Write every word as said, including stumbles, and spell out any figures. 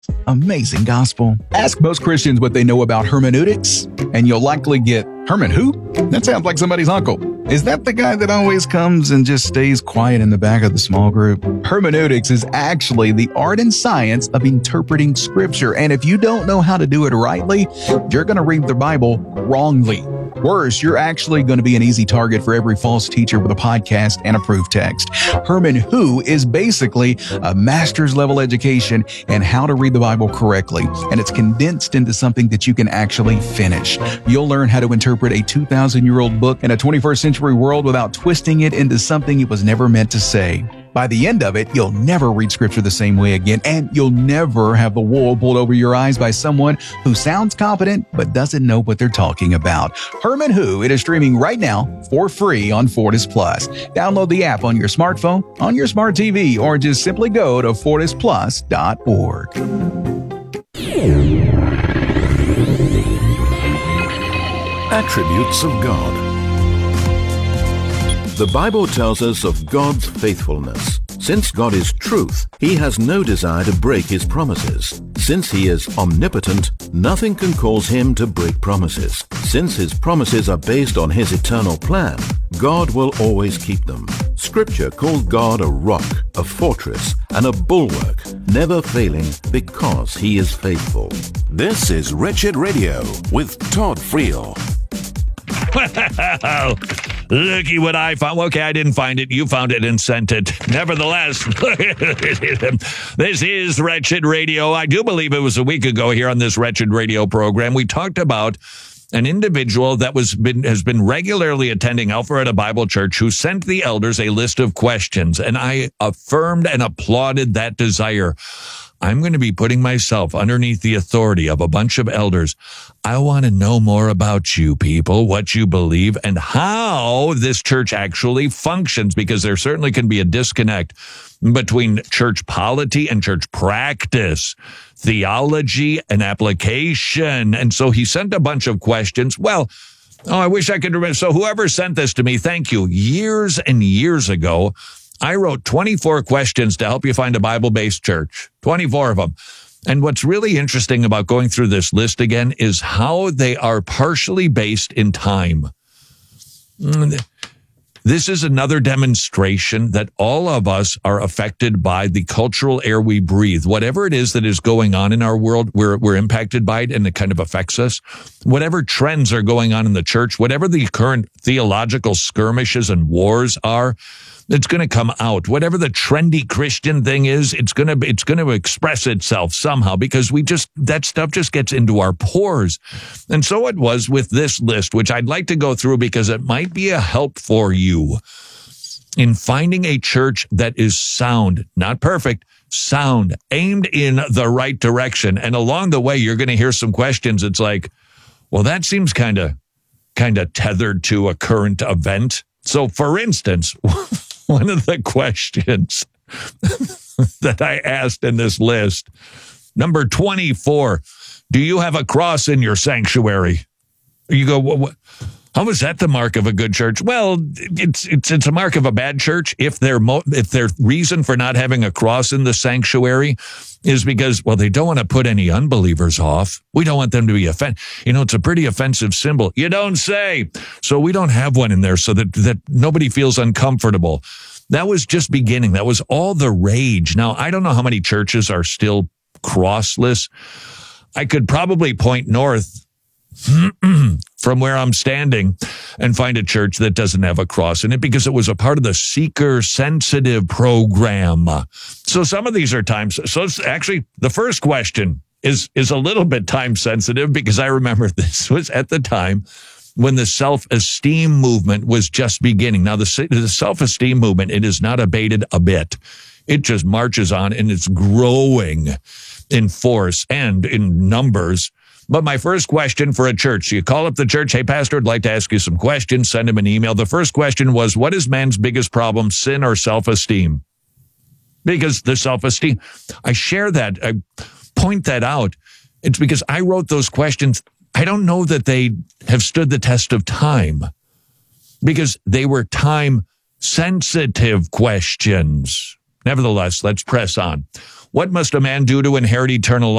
Amazing gospel. Ask most Christians what they know about hermeneutics, and you'll likely get, Herman who? That sounds like somebody's uncle. Is that the guy that always comes and just stays quiet in the back of the small group? Hermeneutics is actually the art and science of interpreting scripture, and if you don't know how to do it rightly, you're going to read the Bible wrongly. Worse, you're actually going to be an easy target for every false teacher with a podcast and a proof text. Herman Who is basically a master's level education in how to read the Bible correctly, and it's condensed into something that you can actually finish. You'll learn how to interpret a two thousand year old book in a twenty-first century world without twisting it into something it was never meant to say. By the end of it, you'll never read scripture the same way again, and you'll never have the wool pulled over your eyes by someone who sounds competent but doesn't know what they're talking about. Herman Who, it is streaming right now for free on Fortis Plus. Download the app on your smartphone, on your smart T V, or just simply go to fortis plus dot org. Attributes of God. The Bible tells us of God's faithfulness. Since God is truth, He has no desire to break His promises. Since He is omnipotent, nothing can cause Him to break promises. Since His promises are based on His eternal plan, God will always keep them. Scripture called God a rock, a fortress, and a bulwark, never failing because He is faithful. This is Wretched Radio with Todd Friel. Well, looky what I found. Okay, I didn't find it. You found it and sent it. Nevertheless, this is Wretched Radio. I do believe it was a week ago here on this Wretched Radio program. We talked about an individual that was been has been regularly attending Alpharetta Bible Church who sent the elders a list of questions, and I affirmed and applauded that desire. I'm going to be putting myself underneath the authority of a bunch of elders. I want to know more about you people, what you believe, and how this church actually functions, because there certainly can be a disconnect between church polity and church practice, theology and application. And so he sent a bunch of questions. Well, oh, I wish I could remember. So whoever sent this to me, thank you. Years and years ago, I wrote twenty-four questions to help you find a Bible-based church, twenty-four of them. And what's really interesting about going through this list again is how they are partially based in time. This is another demonstration that all of us are affected by the cultural air we breathe. Whatever it is that is going on in our world, we're, we're impacted by it, and it kind of affects us. Whatever trends are going on in the church, whatever the current theological skirmishes and wars are, it's going to come out. Whatever the trendy Christian thing is, it's going to it's going to express itself somehow, because we just that stuff just gets into our pores. And so it was with this list, which I'd like to go through because it might be a help for you in finding a church that is sound, not perfect, sound, aimed in the right direction. And along the way, you're going to hear some questions. It's like, well, that seems kind of kind of tethered to a current event. So, for instance, one of the questions that I asked in this list, number twenty-four, do you have a cross in your sanctuary? You go, what, what, how is that the mark of a good church? Well, it's it's it's a mark of a bad church if their mo- if their reason for not having a cross in the sanctuary is because, well, they don't want to put any unbelievers off. We don't want them to be offended. You know, it's a pretty offensive symbol. You don't say. So we don't have one in there so that, that nobody feels uncomfortable. That was just beginning. That was all the rage. Now, I don't know how many churches are still crossless. I could probably point north from where I'm standing and find a church that doesn't have a cross in it, because it was a part of the seeker-sensitive program. So some of these are time. So it's actually, the first question is is a little bit time-sensitive, because I remember this was at the time when the self-esteem movement was just beginning. Now, the, the self-esteem movement, it is not abated a bit. It just marches on, and it's growing in force and in numbers. But my first question for a church, so you call up the church, hey, pastor, I'd like to ask you some questions, send him an email. The first question was, what is man's biggest problem, sin or self-esteem? Because the self-esteem, I share that, I point that out. It's because I wrote those questions. I don't know that they have stood the test of time, because they were time-sensitive questions. Nevertheless, let's press on. What must a man do to inherit eternal life?